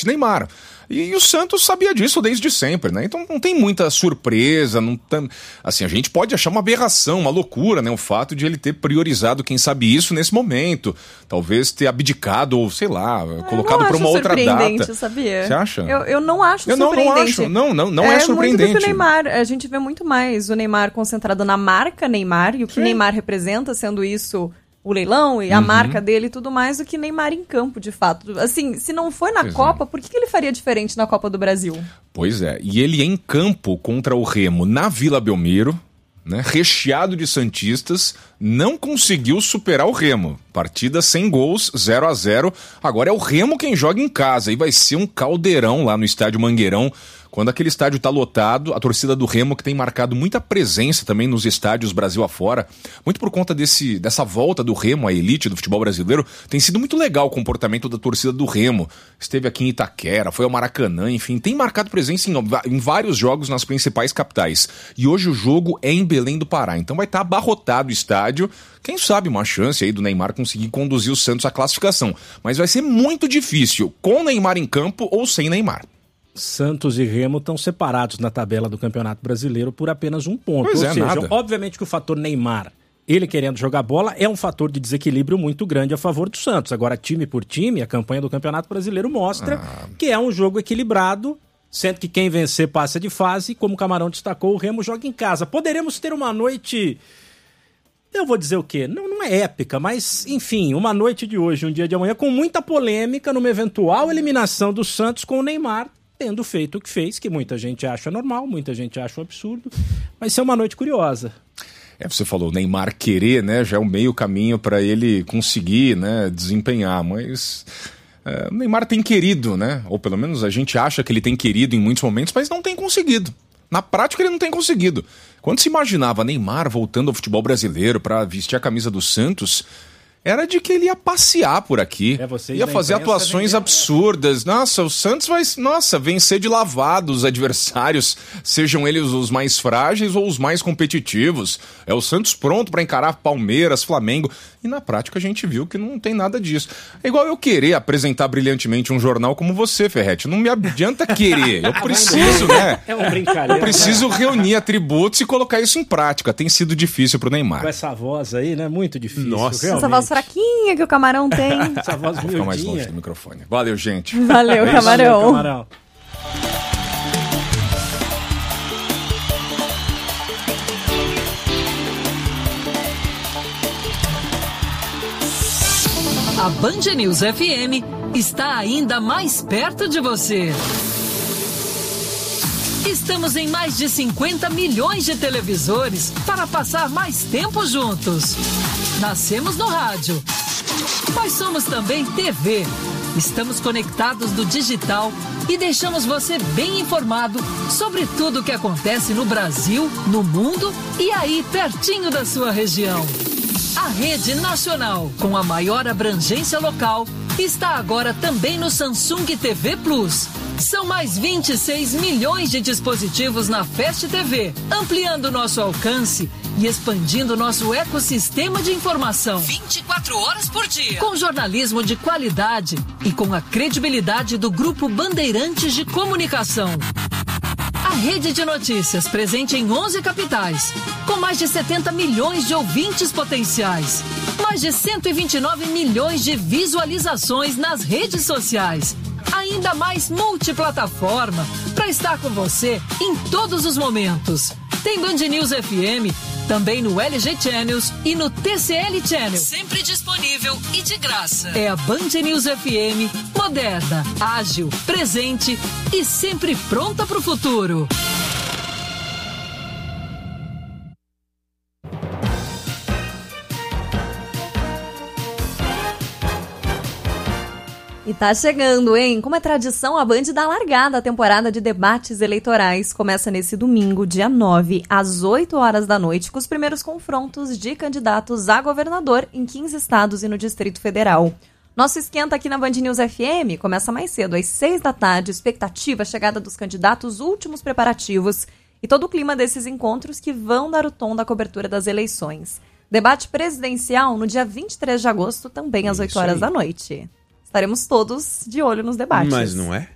presidente Neymar. E o Santos sabia disso desde sempre, né? Então não tem muita surpresa, assim, a gente pode achar uma aberração, uma loucura, né? O fato de ele ter priorizado, quem sabe isso, nesse momento. Talvez ter abdicado, ou sei lá, colocado para uma outra data. Sabia? Você acha? Eu não acho surpreendente. Não é surpreendente. Muito porque o Neymar, a gente vê muito mais o Neymar concentrado na marca Neymar, e o que Neymar representa, sendo isso o leilão e a marca dele e tudo mais, do que Neymar em campo, de fato. Assim, se não foi na Copa, por que ele faria diferente na Copa do Brasil? Pois é, e ele em campo contra o Remo na Vila Belmiro, né, recheado de santistas, não conseguiu superar o Remo. Partida sem gols, 0-0. Agora é o Remo quem joga em casa, e vai ser um caldeirão lá no estádio Mangueirão. Quando aquele estádio está lotado, a torcida do Remo, que tem marcado muita presença também nos estádios Brasil afora, muito por conta dessa volta do Remo à elite do futebol brasileiro, tem sido muito legal o comportamento da torcida do Remo. Esteve aqui em Itaquera, foi ao Maracanã, enfim, tem marcado presença em vários jogos nas principais capitais. E hoje o jogo é em Belém do Pará, então vai estar abarrotado o estádio. Quem sabe uma chance aí do Neymar conseguir conduzir o Santos à classificação. Mas vai ser muito difícil, com Neymar em campo ou sem Neymar. Santos e Remo estão separados na tabela do Campeonato Brasileiro por apenas um ponto. Pois Ou seja, nada. Obviamente que o fator Neymar, ele querendo jogar bola, é um fator de desequilíbrio muito grande a favor do Santos. Agora, time por time, a campanha do Campeonato Brasileiro mostra que é um jogo equilibrado, sendo que quem vencer passa de fase. Como o Camarão destacou, o Remo joga em casa. Poderemos ter uma noite... Eu vou dizer o quê? Não é épica, mas, enfim, uma noite de hoje, um dia de amanhã, com muita polêmica numa eventual eliminação do Santos com o Neymar, tendo feito o que fez, que muita gente acha normal, muita gente acha um absurdo. Vai ser uma noite curiosa. Você falou, Neymar querer, né? Já é um meio caminho para ele conseguir, né, desempenhar, mas... o Neymar tem querido, né? Ou pelo menos a gente acha que ele tem querido em muitos momentos, mas não tem conseguido. Na prática ele não tem conseguido. Quando se imaginava Neymar voltando ao futebol brasileiro para vestir a camisa do Santos, era de que ele ia passear por aqui, ia fazer atuações absurdas. Nossa, o Santos vai vencer de lavada os adversários, sejam eles os mais frágeis ou os mais competitivos. É o Santos pronto para encarar Palmeiras, Flamengo. E na prática a gente viu que não tem nada disso. É igual eu querer apresentar brilhantemente um jornal como você, Ferretti. Não me adianta querer. Eu preciso, né? É um brincadeira. Eu preciso reunir atributos e colocar isso em prática. Tem sido difícil pro Neymar. Com essa voz aí, né? Muito difícil. Nossa, realmente. Essa voz fraquinha que o Camarão tem. Essa voz vou ficar mais longe do microfone. Valeu, gente. Valeu, Camarão. Valeu, Camarão. A Band News FM está ainda mais perto de você. Estamos em mais de 50 milhões de televisores para passar mais tempo juntos. Nascemos no rádio, mas somos também TV. Estamos conectados no digital e deixamos você bem informado sobre tudo o que acontece no Brasil, no mundo e aí pertinho da sua região. A rede nacional, com a maior abrangência local, está agora também no Samsung TV Plus. São mais 26 milhões de dispositivos na Fast TV, ampliando nosso alcance e expandindo nosso ecossistema de informação. 24 horas por dia. Com jornalismo de qualidade e com a credibilidade do Grupo Bandeirantes de Comunicação. A rede de notícias presente em 11 capitais, com mais de 70 milhões de ouvintes potenciais, mais de 129 milhões de visualizações nas redes sociais, ainda mais multiplataforma para estar com você em todos os momentos. Tem Band News FM também no LG Channels e no TCL Channel. Sempre disponível e de graça. É a Band News FM, moderna, ágil, presente e sempre pronta para o futuro. E tá chegando, hein? Como é tradição, a Band dá largada à temporada de debates eleitorais. Começa nesse domingo, dia 9, às 8 horas da noite, com os primeiros confrontos de candidatos a governador em 15 estados e no Distrito Federal. Nosso esquenta aqui na Band News FM começa mais cedo, às 6 da tarde, expectativa, chegada dos candidatos, últimos preparativos e todo o clima desses encontros que vão dar o tom da cobertura das eleições. Debate presidencial no dia 23 de agosto, também às 8 horas da noite. Estaremos todos de olho nos debates. Mas não é?